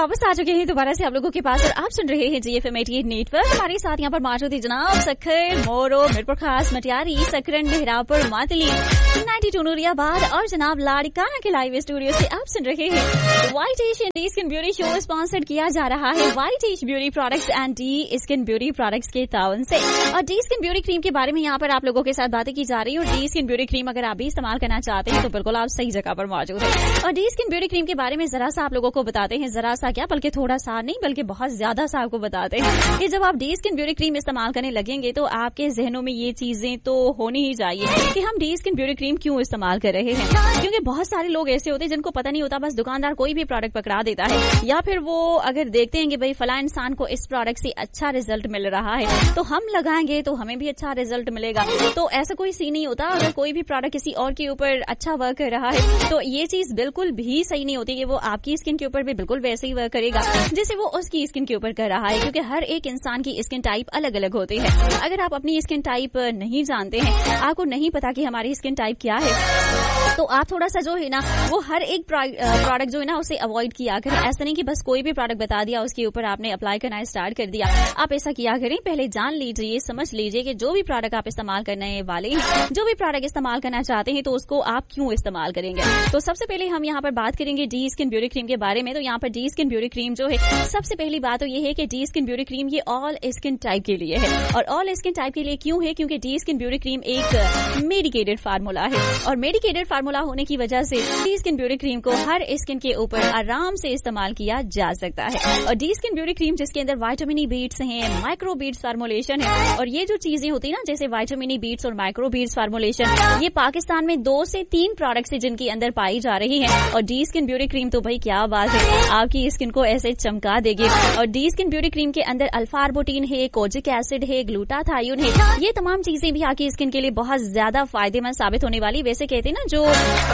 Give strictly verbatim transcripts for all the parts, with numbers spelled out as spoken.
वापस आ चुके हैं दोबारा से आप लोगों के पास और आप सुन रहे हैं जी एफ एम अठासी नेटवर्क। हमारे साथ यहाँ पर मौजूद है जनाब सखर, मोरो, मिरपुर खास, मटियारी, सकरन, मेहरापुर, मातली, नाइन्टी टू नूरियाबाद और जनाब लाड़काना के लाइव स्टूडियो से आप सुन रहे हैं white Asian skin beauty show sponsored किया जा रहा है white ash beauty products and D skin beauty products के ताउन से। और डी स्किन ब्यूटी क्रीम के बारे में यहाँ पर आप लोगों के साथ बातें की जा रही है और डी स्किन ब्यूटी क्रीम अगर आप भी इस्तेमाल करना चाहते हैं तो बिल्कुल आप सही जगह पर मौजूद है। और डी स्किन ब्यूटी क्रीम के बारे में जरा सा आप लोगों को बताते हैं, जरा सा क्या बल्कि थोड़ा सा नहीं बल्कि बहुत ज्यादा सा आपको बताते हैं कि जब आप डी स्किन ब्यूटी क्रीम इस्तेमाल करने लगेंगे तो आपके जहनों में ये चीजें तो होनी ही चाहिए कि हम डी स्किन ब्यूटी क्रीम क्यों इस्तेमाल कर रहे हैं। क्योंकि बहुत सारे लोग ऐसे होते हैं जिनको पता नहीं होता, बस दुकानदार कोई भी प्रोडक्ट पकड़ा देता है या फिर वो अगर देखते हैं कि भाई फला इंसान को इस प्रोडक्ट से अच्छा रिजल्ट मिल रहा है तो हम लगाएंगे तो हमें भी अच्छा रिजल्ट मिलेगा। तो ऐसा कोई सीन नहीं होता। अगर कोई भी प्रोडक्ट किसी और के ऊपर अच्छा वर्क कर रहा है तो ये चीज बिल्कुल भी सही नहीं होती कि वो आपकी स्किन के ऊपर भी बिल्कुल वैसे ही वर्क करेगा जैसे वो उसकी स्किन के ऊपर कर रहा है, क्योंकि हर एक इंसान की स्किन टाइप अलग अलग होती है। अगर आप अपनी स्किन टाइप नहीं जानते हैं, आपको नहीं पता कि हमारी स्किन टाइप क्या है, तो आप थोड़ा सा जो है ना वो हर एक प्रोडक्ट जो है ना उसे अवॉइड किया करें। ऐसा नहीं कि बस कोई भी प्रोडक्ट बता दिया उसके ऊपर आपने अप्लाई करना स्टार्ट कर दिया। आप ऐसा किया करें, पहले जान लीजिए, समझ लीजिए कि जो भी प्रोडक्ट आप इस्तेमाल करने वाले हैं, जो भी प्रोडक्ट इस्तेमाल करना चाहते हैं तो उसको आप क्यों इस्तेमाल करेंगे। तो सबसे पहले हम यहाँ पर बात करेंगे डी स्किन ब्यूटी क्रीम के बारे में। तो यहाँ पर डी स्किन ब्यूटी क्रीम जो है, सबसे पहली बात तो ये है कि डी स्किन ब्यूटी क्रीम ये ऑल स्किन टाइप के लिए है। और ऑल स्किन टाइप के लिए क्यों है? क्योंकि डी स्किन ब्यूटी क्रीम एक मेडिकेटेड फार्मूला है और मेडिकेटेड फार्मूला होने की वजह से डी स्किन ब्यूटी क्रीम को हर स्किन के ऊपर आराम से इस्तेमाल किया जा सकता है। और डी स्किन ब्यूटी क्रीम जिसके अंदर विटामिन ई बीट्स हैं, माइक्रो बीट्स फार्मूलेशन है, और ये जो चीजें होती है ना जैसे विटामिन ई बीट्स और माइक्रो बीट्स फार्मूलेशन, ये पाकिस्तान में दो से तीन प्रोडक्ट्स है जिनके अंदर पाई जा रही है। और डी स्किन ब्यूटी क्रीम तो भाई क्या बात है, आपकी स्किन को ऐसे चमका देगी। और डी स्किन ब्यूटी क्रीम के अंदर अल्फा आर्बुटिन है, कोजिक एसिड है, ग्लूटाथायोन है, ये तमाम चीजें भी आपकी स्किन के लिए बहुत ज्यादा फायदेमंद साबित होने वाली। वैसे कहते हैं ना जो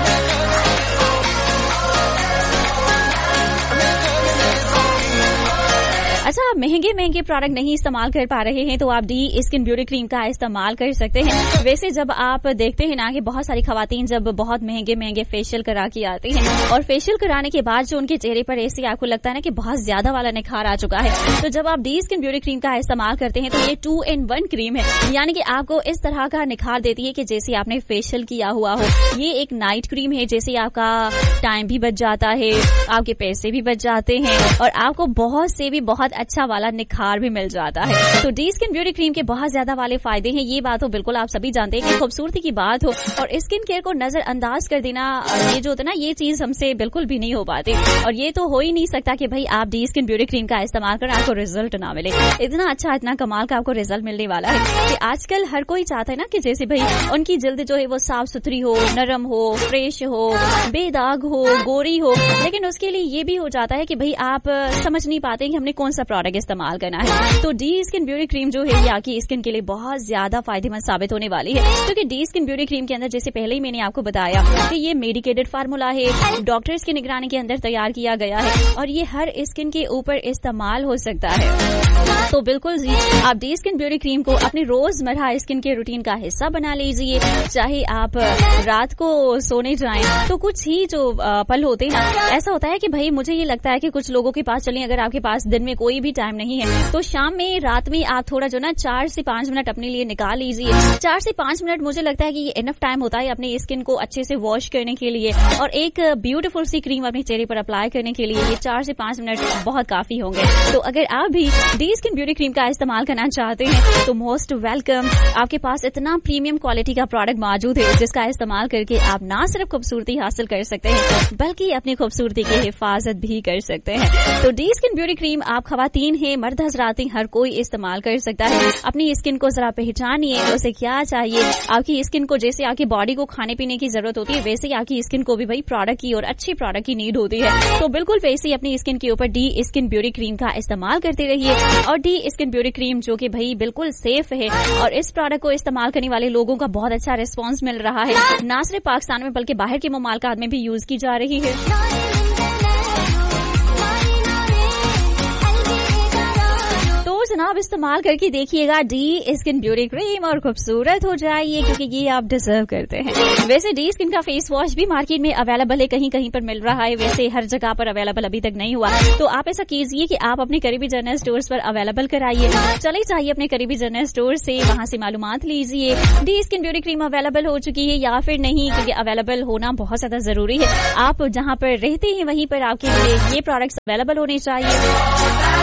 अच्छा आप महंगे महंगे प्रोडक्ट नहीं इस्तेमाल कर पा रहे हैं तो आप डी स्किन ब्यूटी क्रीम का इस्तेमाल कर सकते हैं। वैसे जब आप देखते हैं ना कि बहुत सारी खवातीन जब बहुत महंगे महंगे फेशियल करा के आती हैं और फेशियल कराने के बाद जो उनके चेहरे पर ऐसे आपको लगता है ना कि बहुत ज्यादा वाला निखार आ चुका है, तो जब आप डी स्किन ब्यूटी क्रीम का इस्तेमाल करते हैं तो ये टू इन वन क्रीम है, यानी कि आपको इस तरह का निखार देती है कि जैसे आपने फेशियल किया हुआ हो। ये एक नाइट क्रीम है, जैसे आपका टाइम भी बच जाता है, आपके पैसे भी बच जाते हैं और आपको बहुत से भी बहुत अच्छा वाला निखार भी मिल जाता है। तो डी स्किन ब्यूटी क्रीम के बहुत ज्यादा वाले फायदे हैं, ये बात तो बिल्कुल आप सभी जानते हैं कि खूबसूरती की बात हो और स्किन केयर को नजरअंदाज कर देना, ये जो होता है ना ये चीज हमसे बिल्कुल भी नहीं हो पाती। और ये तो हो ही नहीं सकता कि भाई आप डी स्किन ब्यूटी क्रीम का इस्तेमाल कर आपको रिजल्ट ना मिले। इतना अच्छा इतना कमाल का आपको रिजल्ट मिलने वाला है कि आजकल हर कोई चाहता है ना कि जैसे भाई उनकी जल्द जो है वो साफ सुथरी हो, नरम हो, फ्रेश हो, बेदाग हो, गोरी हो, लेकिन उसके लिए ये भी हो जाता है कि भाई आप समझ नहीं पाते कि हमने कौन सा प्रोडक्ट इस्तेमाल करना है। तो डी स्किन ब्यूटी क्रीम जो है ये आपकी स्किन के लिए बहुत ज्यादा फायदेमंद साबित होने वाली है, क्योंकि डी स्किन ब्यूटी क्रीम के अंदर जैसे पहले ही मैंने आपको बताया कि ये मेडिकेटेड फार्मूला है, डॉक्टर्स की निगरानी के अंदर तैयार किया गया है और ये हर स्किन के ऊपर इस्तेमाल हो सकता है। तो बिल्कुल जी आप डी स्किन ब्यूटी क्रीम को अपने रोजमर्रा स्किन के रूटीन का हिस्सा बना लीजिए। चाहे आप रात को सोने जाएं तो कुछ ही जो पल होते हैं ना, ऐसा होता है कि भाई मुझे ये लगता है कि कुछ लोगों के पास चलिए अगर आपके पास दिन में कोई भी टाइम नहीं है तो शाम में रात में आप थोड़ा जो ना चार से पांच मिनट अपने लिए निकाल लीजिए। चार से पांच मिनट मुझे लगता है कि ये इनफ टाइम होता है अपने स्किन को अच्छे से वॉश करने के लिए और एक ब्यूटीफुल सी क्रीम अपने चेहरे पर अप्लाई करने के लिए। ये चार से पांच मिनट बहुत काफी होंगे। तो अगर आप भी डी स्किन ब्यूटी क्रीम का इस्तेमाल करना चाहते हैं तो मोस्ट वेलकम, आपके पास इतना प्रीमियम क्वालिटी का प्रोडक्ट मौजूद है जिसका इस्तेमाल करके आप ना सिर्फ खूबसूरती हासिल कर सकते हैं बल्कि अपनी खूबसूरती की हिफाजत भी कर सकते हैं। तो डी स्किन ब्यूटी क्रीम आप खवातीन है, मर्द हजराती, हर कोई इस्तेमाल कर सकता है। अपनी स्किन को जरा पहचानिए, उसे क्या चाहिए। आपकी स्किन को जैसे आपकी बॉडी को खाने पीने की जरूरत होती है वैसे ही आपकी स्किन को भी भाई प्रोडक्ट की और अच्छी प्रोडक्ट की नीड होती है। तो बिल्कुल वैसे ही अपनी स्किन के ऊपर डी स्किन ब्यूटी क्रीम का इस्तेमाल करते रहिए। और डी स्किन ब्यूटी क्रीम जो कि भाई बिल्कुल सेफ है और इस प्रोडक्ट को इस्तेमाल करने वाले लोगों का बहुत अच्छा रिस्पॉन्स मिल रहा है, ना सिर्फ पाकिस्तान में बल्कि बाहर के मुमालिकात में भी यूज की जा रही है। जनाब आप इस्तेमाल करके देखिएगा डी स्किन ब्यूटी क्रीम और खूबसूरत हो जाइए, क्योंकि ये आप डिजर्व करते हैं। वैसे डी स्किन का फेस वॉश भी मार्केट में अवेलेबल है, कहीं कहीं पर मिल रहा है, वैसे हर जगह पर अवेलेबल अभी तक नहीं हुआ। तो आप ऐसा कीजिए कि आप अपने करीबी जनरल स्टोर्स पर अवेलेबल कराइए, चले जाइए अपने करीबी जनरल स्टोर से, वहां से मालूमात लीजिए D skin beauty cream available हो चुकी है या फिर नहीं, क्योंकि अवेलेबल होना बहुत ज्यादा जरूरी है। आप जहां पर रहते हैं वहीं पर आपके लिए ये प्रोडक्ट्स अवेलेबल होने चाहिए।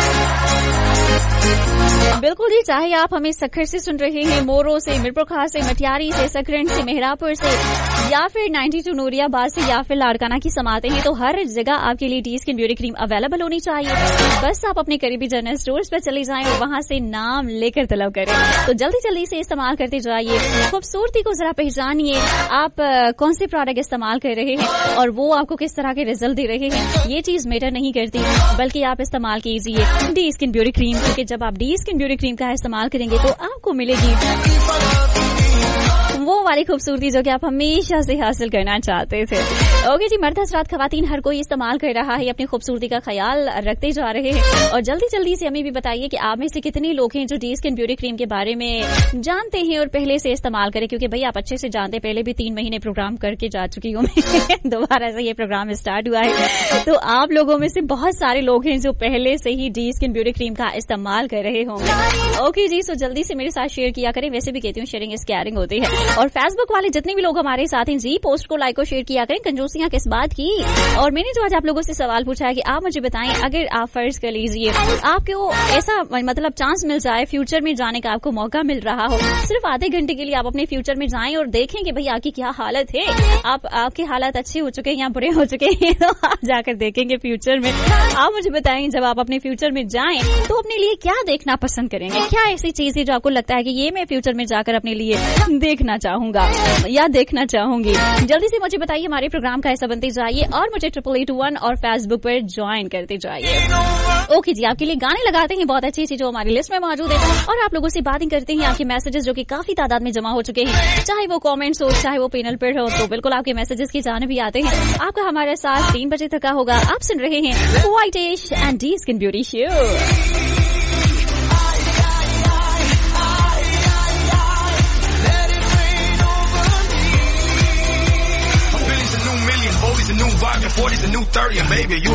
बिल्कुल जी, चाहे आप हमें सखर से सुन रहे हैं, मोरो से, मिरपुरखा से, मटियारी से, सकरन से, मेहरापुर से, या फिर बानवे नूरियाबाद से, या फिर लाड़काना की समाते हैं, तो हर जगह आपके लिए D skin beauty cream available होनी चाहिए। बस आप अपने करीबी जनरल स्टोर्स पर चले जाएं और वहां से नाम लेकर तलब करें। तो जल्दी जल्दी से इस्तेमाल करते जाइए, खूबसूरती को जरा पहचानिए, आप कौन से प्रोडक्ट इस्तेमाल कर रहे हैं और वो आपको किस तरह के रिजल्ट दे रहे हैं, ये चीज मैटर नहीं करती, बल्कि आप इस्तेमाल कीजिए डी स्किन ब्यूटी क्रीम, क्योंकि जब आप डी स्किन ब्यूटी क्रीम का इस्तेमाल करेंगे तो आपको मिलेगी वो वाली खूबसूरती जो कि आप हमेशा से हासिल करना चाहते थे। ओके जी, मर्द हजरात खवातीन हर कोई इस्तेमाल कर रहा है, अपनी खूबसूरती का ख्याल रखते जा रहे हैं। और जल्दी जल्दी से हमें भी बताइए कि आप में से कितने लोग हैं जो डी स्किन ब्यूटी क्रीम के बारे में जानते हैं और पहले से इस्तेमाल करें, क्योंकि भाई आप अच्छे से जानते, पहले भी तीन महीने प्रोग्राम करके जा चुकी हूँ मैं दोबारा से ये प्रोग्राम स्टार्ट हुआ है, तो आप लोगों में से बहुत सारे लोग हैं जो पहले से ही डी स्किन ब्यूटी क्रीम का इस्तेमाल कर रहे होंगे। ओके जी, सो जल्दी से मेरे साथ शेयर किया करें, वैसे भी कहती हूँ शेयरिंग इज केयरिंग होती है। और फेसबुक वाले जितने भी लोग हमारे साथ हैं जी, पोस्ट को लाइक और शेयर किया करें। कंजूसियां किस बात की? और मैंने जो आज आप लोगों से सवाल पूछा है कि आप मुझे बताएं, अगर आप फर्ज कर लीजिए आपको ऐसा मतलब चांस मिल जाए, फ्यूचर में जाने का आपको मौका मिल रहा हो, सिर्फ आधे घंटे के लिए आप अपने फ्यूचर में जाएं और देखें कि भाई आपकी क्या हालत है, आप आपके हालात अच्छे हो चुके हैं या बुरे हो चुके हैं, तो आप जाकर देखेंगे फ्यूचर में। आप मुझे बताएं, जब आप अपने फ्यूचर में जाएं तो अपने लिए क्या देखना पसंद करेंगे, क्या ऐसी चीज है जो आपको लगता है कि ये मैं फ्यूचर में जाकर अपने लिए देखना चाहूंगा या देखना चाहूंगी? जल्दी से मुझे बताइए, हमारे प्रोग्राम का ऐसा बनते जाइए और मुझे ट्रिपल एट वन और फेसबुक पर ज्वाइन करते जाइए। ओके जी, आपके लिए गाने लगाते हैं बहुत अच्छी अच्छी जो हमारी लिस्ट में मौजूद है, और आप लोगों से बातें करते हैं, आपके मैसेजेस जो कि काफी तादाद में जमा हो चुके हैं, चाहे वो कमेंट्स हो चाहे वो पैनल पर हो, तो बिल्कुल आपके मैसेजेस की जाने भी आते हैं। आपका हमारे साथ तीन बजे तक का होगा। आप सुन रहे हैं white ash and D skin beauty show. forty's a new vibe and forty's a new thirty, and baby, you